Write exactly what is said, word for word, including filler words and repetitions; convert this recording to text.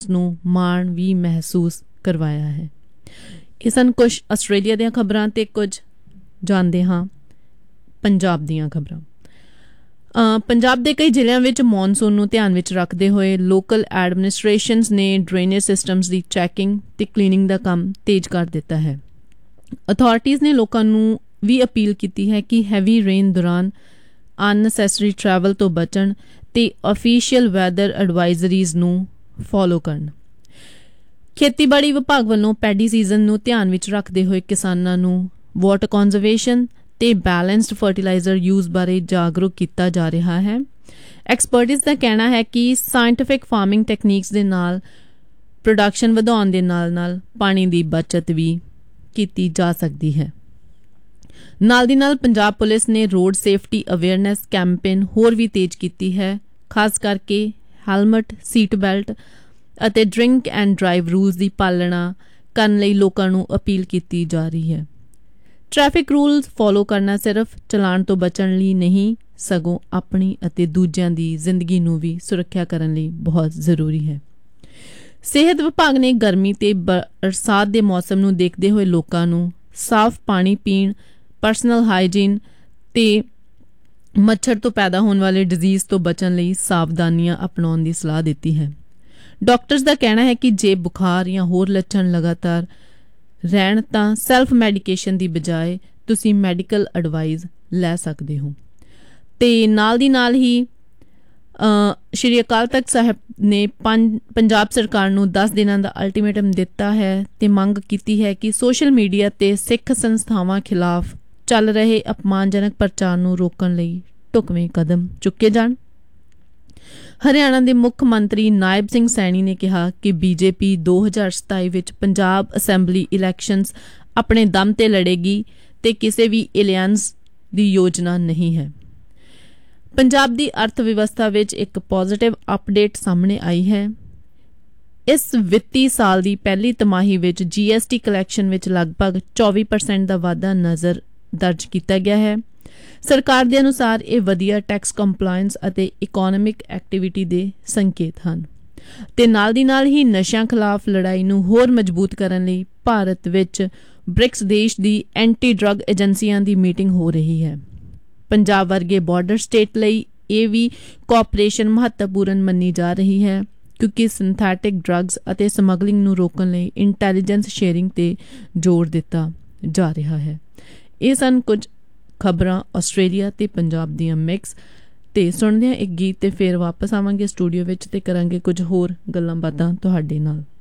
ਨੂੰ ਮਾਣ ਵੀ ਮਹਿਸੂਸ ਕਰਵਾਇਆ ਹੈ। ਇਹ ਸਨ ਕੁਝ ਆਸਟ੍ਰੇਲੀਆ ਦੀਆਂ ਖਬਰਾਂ ਤੇ ਕੁਝ ਜਾਣਦੇ ਹਾਂ ਪੰਜਾਬ ਦੀਆਂ ਖਬਰਾਂ। ਪੰਜਾਬ ਦੇ ਕਈ ਜ਼ਿਲ੍ਹਿਆਂ ਵਿੱਚ ਮੌਨਸੂਨ ਨੂੰ ਧਿਆਨ ਵਿੱਚ ਰੱਖਦੇ ਹੋਏ ਲੋਕਲ ਐਡਮਿਨਿਸਟ੍ਰੇਸ਼ਨਸ ਨੇ ਡਰੇਨੇਜ ਸਿਸਟਮਸ ਦੀ ਚੈਕਿੰਗ ਤੇ ਕਲੀਨਿੰਗ ਦਾ ਕੰਮ ਤੇਜ਼ ਕਰ ਦਿੱਤਾ ਹੈ। ਅਥਾਰਟੀਜ਼ ਨੇ ਲੋਕਾਂ ਨੂੰ ਵੀ ਅਪੀਲ ਕੀਤੀ ਹੈ ਕਿ ਹੈਵੀ ਰੇਨ ਦੌਰਾਨ ਅਨਨੈਸੈਸਰੀ ਟਰੈਵਲ ਤੋਂ ਬਚਣ ਤੇ ਅਫੀਸ਼ੀਅਲ ਵੈਦਰ ਐਡਵਾਈਜ਼ਰੀਜ਼ ਨੂੰ ਫੋਲੋ ਕਰਨ। ਖੇਤੀਬਾੜੀ ਵਿਭਾਗ ਵੱਲੋਂ ਪੈਡੀ ਸੀਜ਼ਨ ਨੂੰ ਧਿਆਨ ਵਿੱਚ ਰੱਖਦੇ ਹੋਏ ਕਿਸਾਨਾਂ ਨੂੰ ਵਾਟਰ ਕੰਜ਼ਰਵੇਸ਼ਨ ਤੇ ਬੈਲੈਂਸਡ ਫਰਟੀਲਾਈਜ਼ਰ ਯੂਜ਼ ਬਾਰੇ ਜਾਗਰੂਕ ਕੀਤਾ ਜਾ ਰਿਹਾ ਹੈ। ਐਕਸਪਰਟਿਸ ਦਾ ਕਹਿਣਾ ਹੈ ਕਿ ਸਾਇੰਟੀਫਿਕ ਫਾਰਮਿੰਗ ਟੈਕਨੀਕਸ ਦੇ ਨਾਲ ਪ੍ਰੋਡਕਸ਼ਨ ਵਧਾਉਣ ਦੇ ਨਾਲ ਨਾਲ ਪਾਣੀ ਦੀ ਬਚਤ ਵੀ ਕੀਤੀ ਜਾ ਸਕਦੀ ਹੈ। ਨਾਲ ਦੀ ਨਾਲ ਪੰਜਾਬ ਪੁਲਿਸ ਨੇ ਰੋਡ ਸੇਫਟੀ ਅਵੇਅਰਨੈਸ ਕੈਂਪੇਨ ਹੋਰ ਵੀ ਤੇਜ਼ ਕੀਤੀ ਹੈ। ਖਾਸ ਕਰਕੇ ਹੈਲਮਟ, ਸੀਟ ਬੈਲਟ ਅਤੇ ਡਰਿੰਕ ਐਂਡ ਡਰਾਈਵ ਰੂਲਸ ਦੀ ਪਾਲਣਾ ਕਰਨ ਲਈ ਲੋਕਾਂ ਨੂੰ ਅਪੀਲ ਕੀਤੀ ਜਾ ਰਹੀ ਹੈ। ਟ੍ਰੈਫਿਕ ਰੂਲਸ ਫੋਲੋ ਕਰਨਾ ਸਿਰਫ ਚਲਾਨ ਤੋਂ ਬਚਣ ਲਈ ਨਹੀਂ, ਸਗੋਂ ਆਪਣੀ ਅਤੇ ਦੂਜਿਆਂ ਦੀ ਜ਼ਿੰਦਗੀ ਨੂੰ ਵੀ ਸੁਰੱਖਿਆ ਕਰਨ ਲਈ ਬਹੁਤ ਜ਼ਰੂਰੀ ਹੈ। ਸਿਹਤ ਵਿਭਾਗ ਨੇ ਗਰਮੀ ਤੇ ਬਰਸਾਤ ਦੇ ਮੌਸਮ ਨੂੰ ਦੇਖਦੇ ਹੋਏ ਲੋਕਾਂ ਨੂੰ ਸਾਫ਼ ਪਾਣੀ ਪੀਣ, ਪਰਸਨਲ ਹਾਈਜੀਨ ਤੇ ਮੱਛਰ ਤੋਂ ਪੈਦਾ ਹੋਣ ਵਾਲੇ ਡਿਜ਼ੀਜ਼ ਤੋਂ ਬਚਣ ਲਈ ਸਾਵਧਾਨੀਆਂ ਅਪਣਾਉਣ ਦੀ ਸਲਾਹ ਦਿੱਤੀ ਹੈ। ਡਾਕਟਰਸ ਦਾ ਕਹਿਣਾ ਹੈ ਕਿ ਜੇ ਬੁਖਾਰ ਜਾਂ ਹੋਰ ਲੱਛਣ ਲਗਾਤਾਰ ਰਹਿਣ ਤਾਂ ਸੈਲਫ ਮੈਡੀਕੇਸ਼ਨ ਦੀ ਬਜਾਏ ਤੁਸੀਂ ਮੈਡੀਕਲ ਐਡਵਾਈਜ਼ ਲੈ ਸਕਦੇ ਹੋ। ਤੇ ਨਾਲ ਦੀ ਨਾਲ ਹੀ ਸ਼੍ਰੀ ਅਕਾਲ ਤਖਤ ਸਾਹਿਬ ਨੇ ਪੰਜ ਪੰਜਾਬ ਸਰਕਾਰ ਨੂੰ ਦਸ ਦਿਨਾਂ ਦਾ ਅਲਟੀਮੇਟਮ ਦਿੱਤਾ ਹੈ ਤੇ ਮੰਗ ਕੀਤੀ ਹੈ ਕਿ ਸੋਸ਼ਲ ਮੀਡੀਆ ਤੇ ਸਿੱਖ ਸੰਸਥਾਵਾਂ ਖਿਲਾਫ ਚੱਲ ਰਹੇ ਅਪਮਾਨਜਨਕ ਪ੍ਰਚਾਰ ਨੂੰ ਰੋਕਣ ਲਈ ਢੁਕਵੇਂ ਕਦਮ ਚੁੱਕੇ ਜਾਣ। ਹਰਿਆਣਾ ਦੇ ਮੁੱਖ ਮੰਤਰੀ ਨਾਇਬ ਸਿੰਘ ਸੈਣੀ ਨੇ ਕਿਹਾ ਕਿ ਬੀਜੇਪੀ ਦੋ ਹਜ਼ਾਰ ਸਤਾਈ ਵਿੱਚ ਪੰਜਾਬ ਅਸੈਂਬਲੀ ਇਲੈਕਸ਼ਨਸ ਆਪਣੇ ਦਮ ਤੇ ਲੜੇਗੀ ਤੇ ਕਿਸੇ ਵੀ ਅਲਾਇੰਸ ਦੀ ਯੋਜਨਾ ਨਹੀਂ ਹੈ। ਪੰਜਾਬ ਦੀ ਅਰਥ ਵਿਵਸਥਾ ਵਿੱਚ ਇੱਕ ਪੋਜ਼ਿਟਿਵ ਅਪਡੇਟ ਸਾਹਮਣੇ ਆਈ ਹੈ। ਇਸ ਵਿੱਤੀ ਸਾਲ ਦੀ ਪਹਿਲੀ ਤਿਮਾਹੀ ਵਿੱਚ ਜੀ ਐਸ ਟੀ ਕਲੈਕਸ਼ਨ ਵਿੱਚ ਲਗਭਗ ਚੌਵੀ ਪਰਸੈਂਟ ਦਾ ਵਾਧਾ ਨਜ਼ਰ ਦਰਜ ਕੀਤਾ ਗਿਆ ਹੈ। ਸਰਕਾਰ ਦੇ ਅਨੁਸਾਰ ਇਹ ਵਧੀਆ ਟੈਕਸ ਕੰਪਲਾਇੰਸ ਅਤੇ ਇਕੋਨੋਮਿਕ ਐਕਟੀਵਿਟੀ ਦੇ ਸੰਕੇਤ ਹਨ ਤੇ ਨਾਲ ਦੀ ਨਾਲ ਹੀ ਨਸ਼ਿਆਂ ਖਿਲਾਫ ਲੜਾਈ ਨੂੰ ਹੋਰ ਮਜ਼ਬੂਤ ਕਰਨ ਲਈ ਭਾਰਤ ਵਿੱਚ ਬ੍ਰਿਕਸ ਦੇਸ਼ ਦੀ ਐਂਟੀ ਡਰੱਗ ਏਜੰਸੀਆਂ ਦੀ ਮੀਟਿੰਗ ਹੋ ਰਹੀ ਹੈ। ਪੰਜਾਬ ਵਰਗੇ ਬਾਰਡਰ ਸਟੇਟ ਲਈ ਇਹ ਵੀ ਕੋਆਪਰੇਸ਼ਨ ਮਹੱਤਵਪੂਰਨ ਮੰਨੀ ਜਾ ਰਹੀ ਹੈ ਕਿਉਂਕਿ ਸਿੰਥੈਟਿਕ ਡਰੱਗਸ ਅਤੇ ਸਮਗਲਿੰਗ ਨੂੰ ਰੋਕਣ ਲਈ ਇੰਟੈਲੀਜੈਂਸ ਸ਼ੇਅਰਿੰਗ ਤੇ ਜ਼ੋਰ ਦਿੱਤਾ ਜਾ ਰਿਹਾ ਹੈ। ਇਹ ਸਨ ਕੁਝ ਖਬਰਾਂ ਆਸਟ੍ਰੇਲੀਆ ਤੇ ਪੰਜਾਬ ਦੀਆਂ ਮਿਕਸ। ਤੇ ਸੁਣਦੇ ਹਾਂ ਇੱਕ ਗੀਤ ਤੇ ਫਿਰ ਵਾਪਸ ਆਵਾਂਗੇ ਸਟੂਡੀਓ ਵਿੱਚ ਤੇ ਕਰਾਂਗੇ ਕੁਝ ਹੋਰ ਗੱਲਾਂ ਬਾਤਾਂ ਤੁਹਾਡੇ ਨਾਲ।